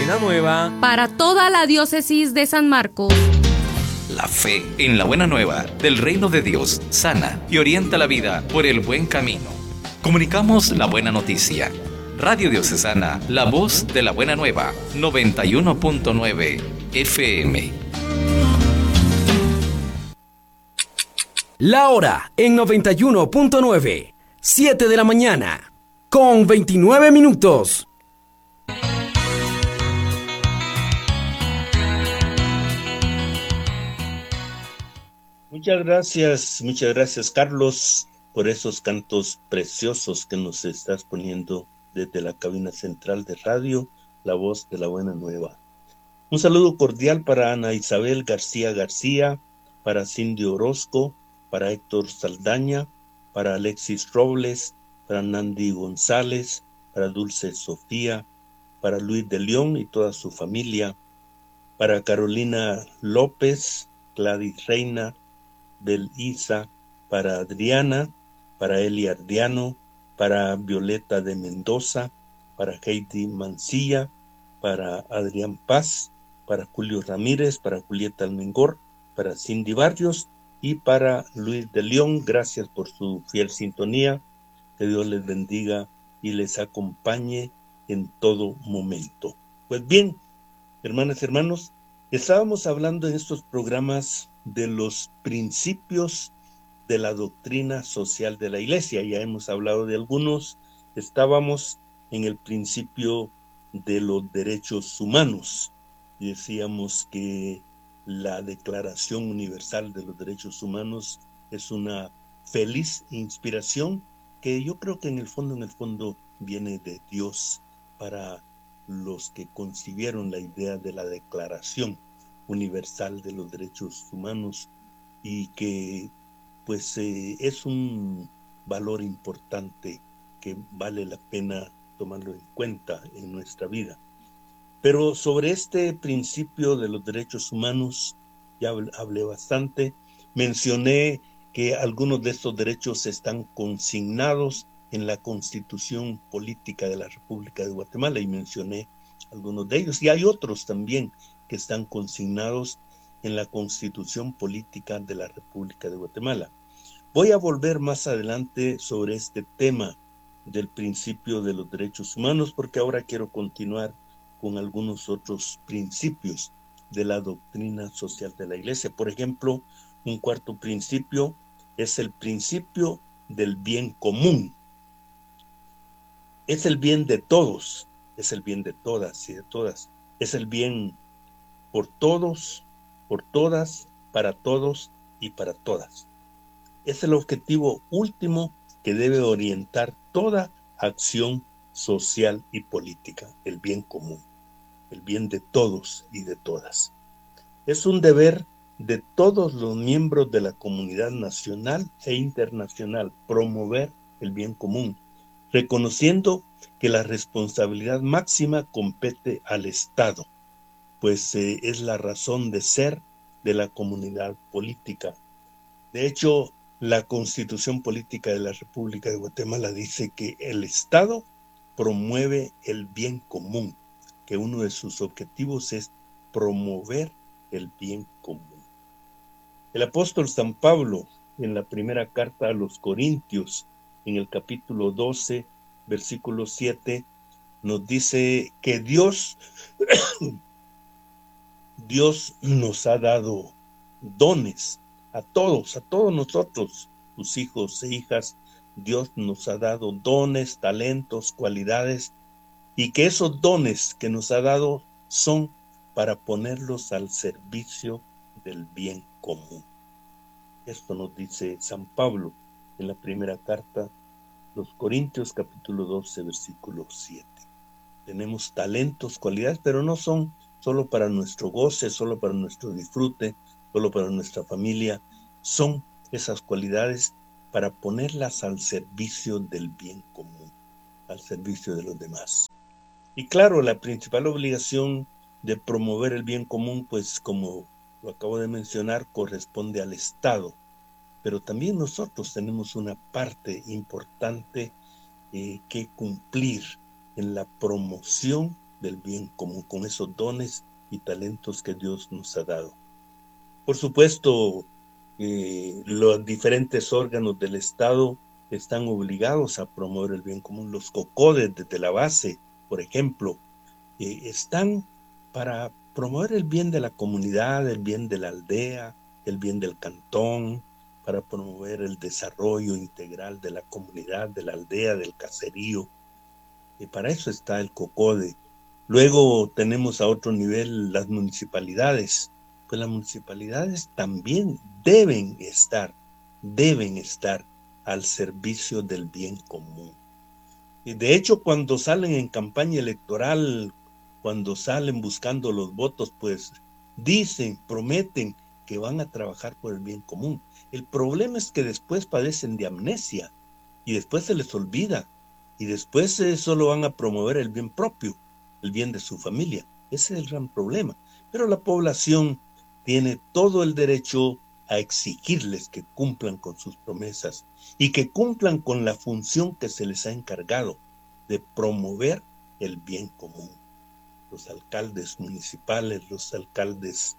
buena nueva para toda la diócesis de San Marcos. La fe en la buena nueva del reino de Dios sana y orienta la vida por el buen camino. Comunicamos la buena noticia. Radio Diocesana, la voz de la buena nueva, 91.9 FM. La hora en 91.9, 7 de la mañana, con 29 minutos. Muchas gracias Carlos por esos cantos preciosos que nos estás poniendo desde la cabina central de radio, La Voz de la Buena Nueva. Un saludo cordial para Ana Isabel García, para Cindy Orozco, para Héctor Saldaña, para Alexis Robles, para Nandi González, para Dulce Sofía, para Luis de León y toda su familia, para Carolina López, Gladys Reina, Belisa, para Adriana, para Eli Ardiano, para Violeta de Mendoza, para Heidi Mancilla, para Adrián Paz, para Julio Ramírez, para Julieta Almengor, para Cindy Barrios y para Luis de León. Gracias por su fiel sintonía. Que Dios les bendiga y les acompañe en todo momento. Pues bien, hermanas y hermanos, estábamos hablando en estos programas de los principios de la doctrina social de la Iglesia. Ya hemos hablado de algunos. Estábamos en el principio de los derechos humanos. Decíamos que la Declaración Universal de los Derechos Humanos es una feliz inspiración que yo creo que en el fondo viene de Dios para los que concibieron la idea de la Declaración Universal de los Derechos Humanos y que pues es un valor importante que vale la pena tomarlo en cuenta en nuestra vida. Pero sobre este principio de los derechos humanos ya hablé bastante. Mencioné que algunos de estos derechos están consignados en la Constitución Política de la República de Guatemala y mencioné algunos de ellos. Y hay otros también que están consignados en la Constitución Política de la República de Guatemala. Voy a volver más adelante sobre este tema del principio de los derechos humanos porque ahora quiero continuar con algunos otros principios de la doctrina social de la Iglesia. Por ejemplo, un cuarto principio es el principio del bien común. Es el bien de todos, es el bien de todas y de todas. Es el bien por todos, por todas, para todos y para todas. Es el objetivo último que debe orientar toda acción social y política, el bien común, el bien de todos y de todas. Es un deber de todos los miembros de la comunidad nacional e internacional promover el bien común, reconociendo que la responsabilidad máxima compete al Estado, pues es la razón de ser de la comunidad política. De hecho, la Constitución Política de la República de Guatemala dice que el Estado promueve el bien común, que uno de sus objetivos es promover el bien común. El apóstol San Pablo, en la primera carta a los Corintios, en el capítulo 12, versículo 7, nos dice que Dios nos ha dado dones a todos nosotros, sus hijos e hijas. Dios nos ha dado dones, talentos, cualidades, y que esos dones que nos ha dado son para ponerlos al servicio del bien común. Esto nos dice San Pablo en la primera carta a los Corintios, capítulo 12, versículo 7. Tenemos talentos, cualidades, pero no son solo para nuestro goce, solo para nuestro disfrute, solo para nuestra familia. Son esas cualidades para ponerlas al servicio del bien común, al servicio de los demás. Y claro, la principal obligación de promover el bien común, pues como lo acabo de mencionar, corresponde al Estado. Pero también nosotros tenemos una parte importante que cumplir en la promoción del bien común, con esos dones y talentos que Dios nos ha dado. Por supuesto, los diferentes órganos del Estado están obligados a promover el bien común. Los COCODES desde la base, por ejemplo, están para promover el bien de la comunidad, el bien de la aldea, el bien del cantón, para promover el desarrollo integral de la comunidad, de la aldea, del caserío. Y para eso está el COCODE. Luego tenemos a otro nivel las municipalidades. Pues las municipalidades también deben estar al servicio del bien común. Y de hecho, cuando salen en campaña electoral, cuando salen buscando los votos, pues dicen, prometen que van a trabajar por el bien común. El problema es que después padecen de amnesia y después se les olvida y después solo van a promover el bien propio, el bien de su familia. Ese es el gran problema. Pero la población tiene todo el derecho a exigirles que cumplan con sus promesas y que cumplan con la función que se les ha encargado de promover el bien común. Los alcaldes municipales, los alcaldes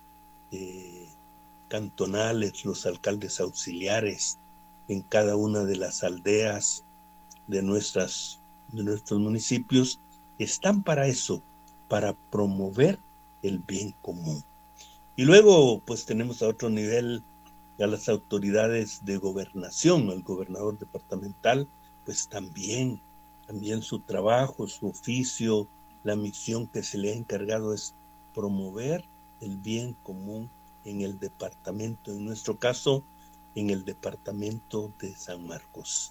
cantonales, los alcaldes auxiliares en cada una de las aldeas de nuestros municipios están para eso, para promover el bien común. Y luego pues tenemos a otro nivel a las autoridades de gobernación, al gobernador departamental, pues también su trabajo, su oficio, la misión que se le ha encargado es promover el bien común en el departamento, en nuestro caso, en el departamento de San Marcos.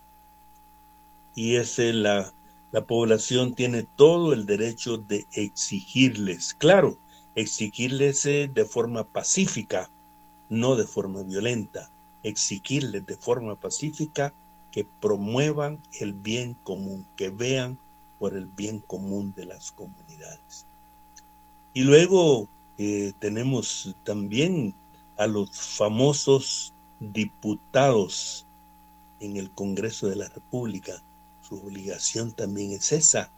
Y la población tiene todo el derecho de exigirles, claro, exigirles de forma pacífica, no de forma violenta, exigirles de forma pacífica que promuevan el bien común, que vean por el bien común de las comunidades. Y luego tenemos también a los famosos diputados en el Congreso de la República. Su obligación también es esa.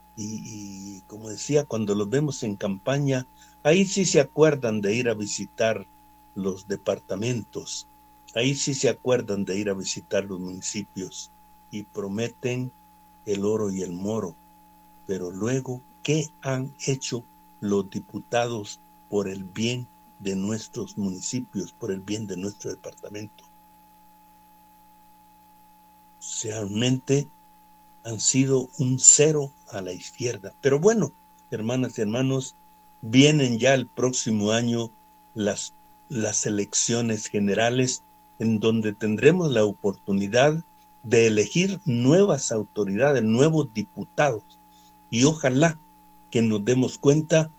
Y como decía, cuando los vemos en campaña, ahí sí se acuerdan de ir a visitar los departamentos, ahí sí se acuerdan de ir a visitar los municipios y prometen el oro y el moro. Pero luego, ¿qué han hecho los diputados por el bien de nuestros municipios, por el bien de nuestro departamento? Realmente han sido un cero a la izquierda. Pero bueno, hermanas y hermanos, vienen ya el próximo año las elecciones generales en donde tendremos la oportunidad de elegir nuevas autoridades, nuevos diputados. Y ojalá que nos demos cuenta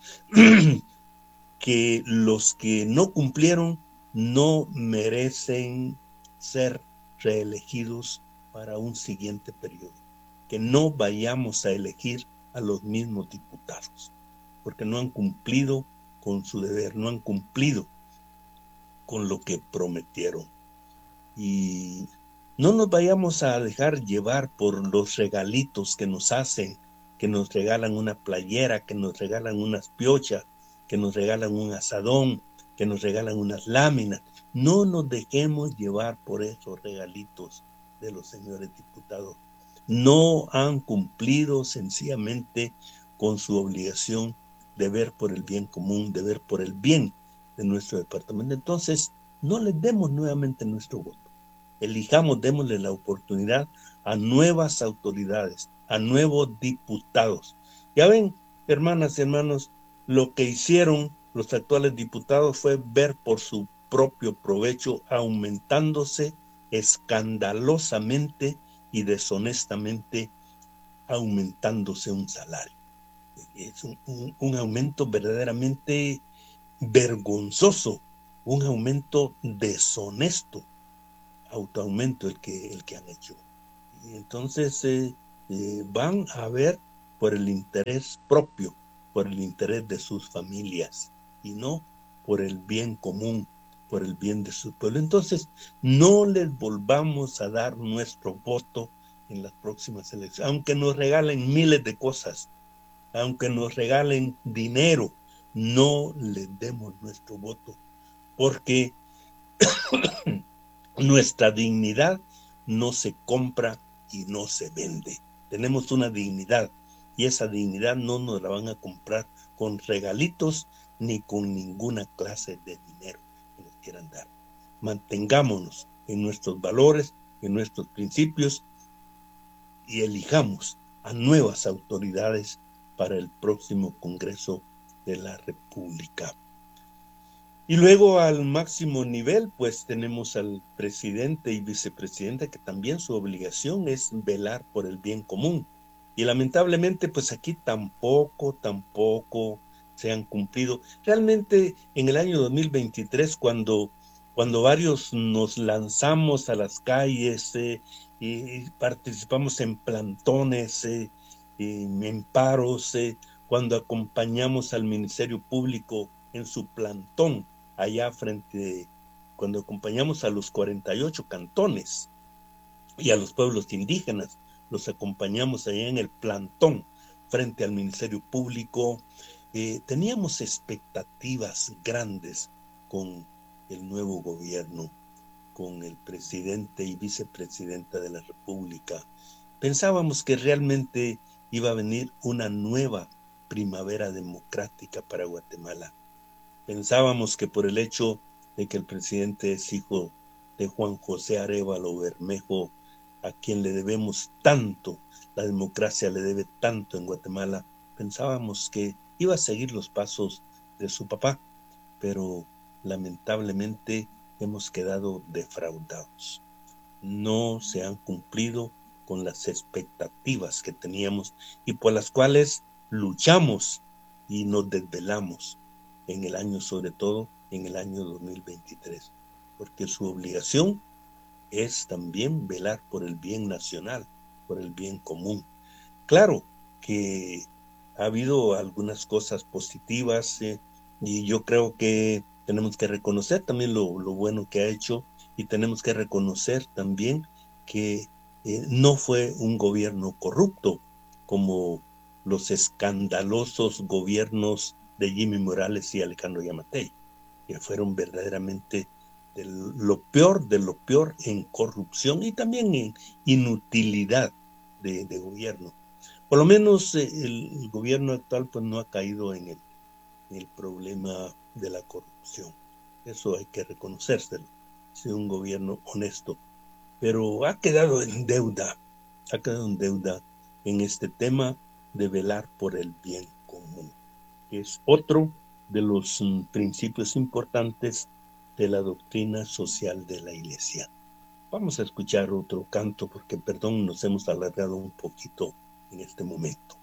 que los que no cumplieron no merecen ser reelegidos para un siguiente periodo. Que no vayamos a elegir a los mismos diputados, porque no han cumplido con su deber, no han cumplido con lo que prometieron. Y no nos vayamos a dejar llevar por los regalitos que nos hacen, que nos regalan una playera, que nos regalan unas piochas, que nos regalan un asadón, que nos regalan unas láminas. No nos dejemos llevar por esos regalitos de los señores diputados. No han cumplido sencillamente con su obligación de ver por el bien común, de ver por el bien de nuestro departamento. Entonces, no les demos nuevamente nuestro voto. Elijamos, démosle la oportunidad a nuevas autoridades, a nuevos diputados. Ya ven, hermanas y hermanos, lo que hicieron los actuales diputados fue ver por su propio provecho, aumentándose escandalosamente y deshonestamente, aumentándose un salario. Es un aumento verdaderamente vergonzoso, un aumento deshonesto, autoaumento el que han hecho. Y entonces van a ver por el interés propio, por el interés de sus familias y no por el bien común, por el bien de su pueblo. Entonces, no les volvamos a dar nuestro voto en las próximas elecciones, aunque nos regalen miles de cosas. aunque nos regalen dinero, no les demos nuestro voto, porque nuestra dignidad no se compra y no se vende. Tenemos una dignidad y esa dignidad no nos la van a comprar con regalitos ni con ninguna clase de dinero que nos quieran dar. Mantengámonos en nuestros valores, en nuestros principios y elijamos a nuevas autoridades para el próximo Congreso de la República. Y luego al máximo nivel, pues tenemos al presidente y vicepresidente, que también su obligación es velar por el bien común. Y lamentablemente, pues aquí tampoco se han cumplido. Realmente en el año 2023, cuando varios nos lanzamos a las calles y participamos en plantones, en paros, cuando acompañamos al Ministerio Público en su plantón, allá cuando acompañamos a los 48 cantones y a los pueblos indígenas, los acompañamos allá en el plantón frente al Ministerio Público. Teníamos expectativas grandes con el nuevo gobierno, con el presidente y vicepresidenta de la República. Pensábamos que realmente iba a venir una nueva primavera democrática para Guatemala. Pensábamos que por el hecho de que el presidente es hijo de Juan José Arévalo Bermejo, a quien le debemos tanto, la democracia le debe tanto en Guatemala, pensábamos que iba a seguir los pasos de su papá, pero lamentablemente hemos quedado defraudados. No se han cumplido con las expectativas que teníamos y por las cuales luchamos y nos desvelamos en el año, sobre todo en el año 2023, porque su obligación es también velar por el bien nacional, por el bien común. Claro que ha habido algunas cosas positivas y yo creo que tenemos que reconocer también lo bueno que ha hecho y tenemos que reconocer también que no fue un gobierno corrupto como los escandalosos gobiernos de Jimmy Morales y Alejandro Yamatei, que fueron verdaderamente de lo peor en corrupción y también en inutilidad de gobierno. Por lo menos el gobierno actual pues no ha caído en el problema de la corrupción. Eso hay que reconocérselo. Es un gobierno honesto, pero ha quedado en deuda en este tema de velar por el bien común, que es otro de los principios importantes de la doctrina social de la Iglesia. Vamos a escuchar otro canto porque, perdón, nos hemos alargado un poquito en este momento.